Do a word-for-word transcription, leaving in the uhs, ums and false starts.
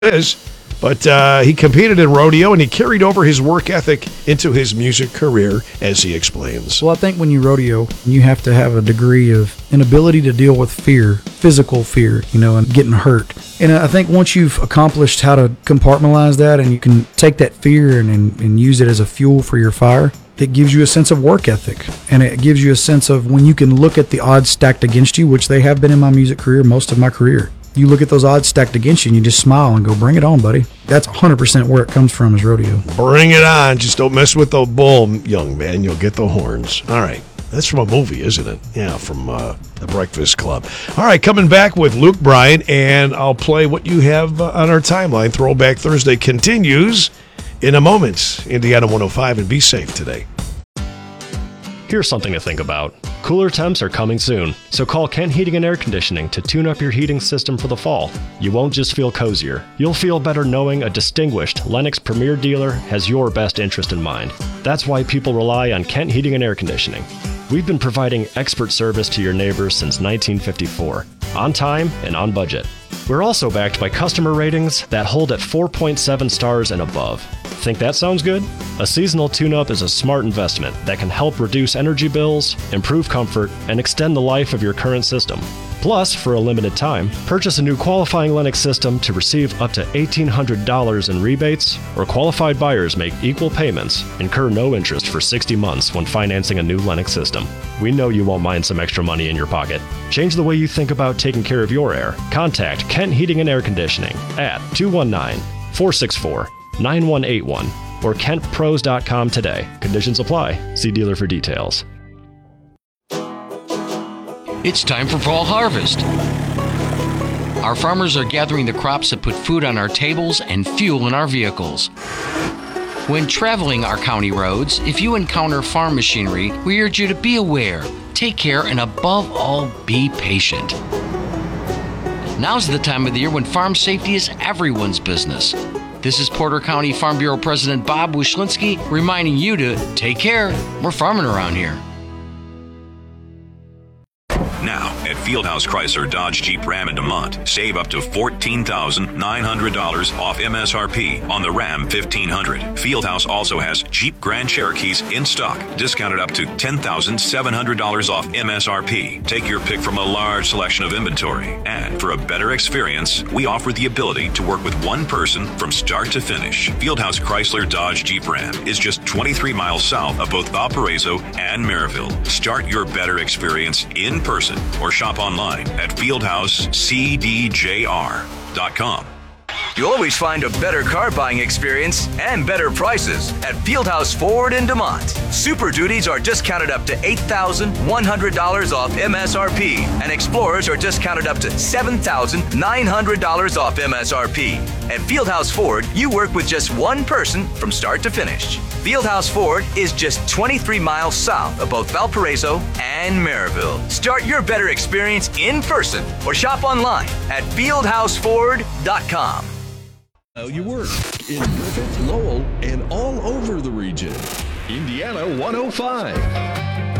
is. But uh, he competed in rodeo, and he carried over his work ethic into his music career, as he explains. Well, I think when you rodeo, you have to have a degree of an ability to deal with fear, physical fear, you know, and getting hurt. And I think once you've accomplished how to compartmentalize that, and you can take that fear and, and, and use it as a fuel for your fire, it gives you a sense of work ethic, and it gives you a sense of when you can look at the odds stacked against you, which they have been in my music career most of my career. You look at those odds stacked against you and you just smile and go, bring it on, buddy. That's one hundred percent where it comes from, is rodeo. Bring it on. Just don't mess with the bull, young man. You'll get the horns. All right. That's from a movie, isn't it? Yeah, from uh, The Breakfast Club. All right, coming back with Luke Bryan, and I'll play what you have uh, on our timeline. Throwback Thursday continues in a moment. Indiana one oh five, and be safe today. Here's something to think about. Cooler temps are coming soon, so call Kent Heating and Air Conditioning to tune up your heating system for the fall. You won't just feel cozier. You'll feel better knowing a distinguished Lennox Premier dealer has your best interest in mind. That's why people rely on Kent Heating and Air Conditioning. We've been providing expert service to your neighbors since nineteen fifty-four, on time and on budget. We're also backed by customer ratings that hold at four point seven stars and above. Think that sounds good? A seasonal tune-up is a smart investment that can help reduce energy bills, improve comfort, and extend the life of your current system. Plus, for a limited time, purchase a new qualifying Lennox system to receive up to eighteen hundred dollars in rebates, or qualified buyers make equal payments, incur no interest for sixty months when financing a new Lennox system. We know you won't mind some extra money in your pocket. Change the way you think about taking care of your air. Contact Kent Heating and Air Conditioning at two one nine, four six four, nine one eight one or kent pros dot com today. Conditions apply. See dealer for details. It's time for fall harvest. Our farmers are gathering the crops that put food on our tables and fuel in our vehicles. When traveling our county roads, if you encounter farm machinery, we urge you to be aware, take care, and above all, be patient. Now's the time of the year when farm safety is everyone's business. This is Porter County Farm Bureau President Bob Wyszynski reminding you to take care. We're farming around here. Now, at Fieldhouse Chrysler Dodge Jeep Ram in DeMont, save up to fourteen thousand nine hundred dollars off M S R P on the Ram fifteen hundred. Fieldhouse also has Jeep Grand Cherokees in stock, discounted up to ten thousand seven hundred dollars off M S R P. Take your pick from a large selection of inventory. And for a better experience, we offer the ability to work with one person from start to finish. Fieldhouse Chrysler Dodge Jeep Ram is just twenty-three miles south of both Valparaiso and Maryville. Start your better experience in person or shop online at fieldhouse c d j r dot com. You'll always find a better car buying experience and better prices at Fieldhouse Ford in DeMont. Super Duties are discounted up to eight thousand one hundred dollars off M S R P, and Explorers are discounted up to seven thousand nine hundred dollars off M S R P. At Fieldhouse Ford, you work with just one person from start to finish. Fieldhouse Ford is just twenty-three miles south of both Valparaiso and Maryville. Start your better experience in person or shop online at fieldhouse ford dot com. How you work in Griffith, Lowell, and all over the region. Indiana one oh five.